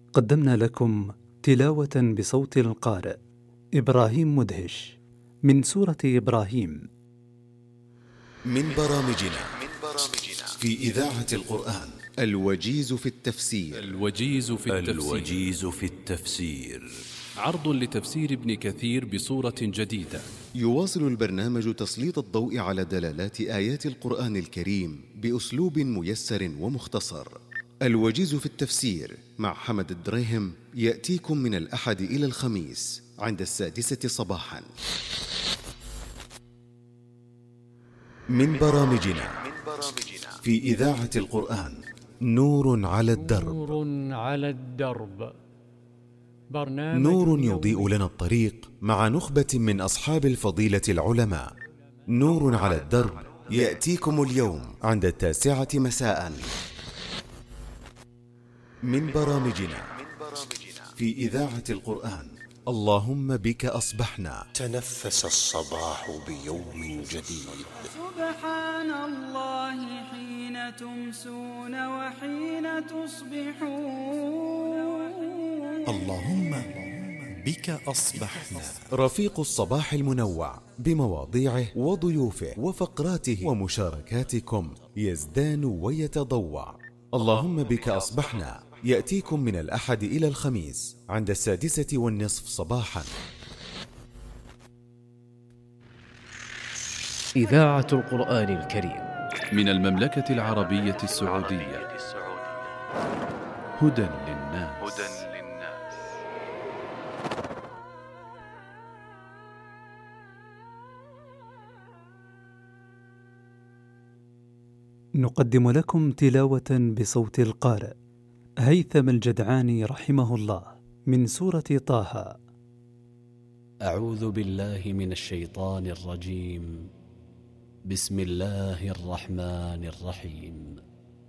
قدمنا لكم تلاوة بصوت القارئ إبراهيم مدهش من سورة إبراهيم من برامجنا في إذاعة القرآن الوجيز في التفسير. الوجيز في التفسير عرض لتفسير ابن كثير بصورة جديدة. يواصل البرنامج تسليط الضوء على دلالات آيات القرآن الكريم بأسلوب ميسر ومختصر. الوجيز في التفسير مع حمد الدريهم يأتيكم من الأحد إلى الخميس عند 6:00 صباحا. من برامجنا في إذاعة القرآن نور على الدرب. نور يضيء لنا الطريق مع نخبة من أصحاب الفضيلة العلماء. نور على الدرب يأتيكم اليوم عند 9:00 مساء. من برامجنا في إذاعة القرآن اللهم بك أصبحنا. تنفس الصباح بيوم جديد. سبحان الله حين تمسون وحين تصبحون. اللهم بك أصبحنا. رفيق الصباح المنوع بمواضيعه وضيوفه وفقراته ومشاركاتكم يزدان ويتضوع. اللهم بك أصبحنا يأتيكم من الأحد إلى الخميس عند 6:30 صباحا. إذاعة القرآن الكريم من المملكة العربية السعودية. هدى للناس. نقدم لكم تلاوة بصوت القارئ هيثم الجدعاني رحمه الله من سورة طه. أعوذ بالله من الشيطان الرجيم. بسم الله الرحمن الرحيم.